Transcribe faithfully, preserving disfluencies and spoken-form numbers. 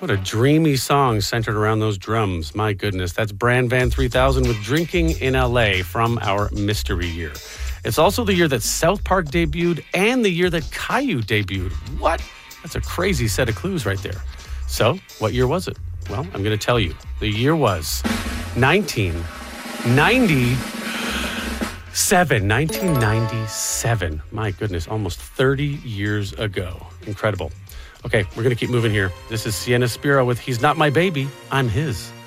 What a dreamy song centered around those drums. My goodness. That's Bran Van three thousand with Drinking in L A from our mystery year. It's also the year that South Park debuted and the year that Caillou debuted. What? That's a crazy set of clues right there. So, what year was it? Well, I'm going to tell you. The year was nineteen ninety-seven. nineteen ninety-seven. My goodness, almost thirty years ago. Incredible. Okay, we're going to keep moving here. This is Sienna Spiro with He's Not My Baby, I'm His.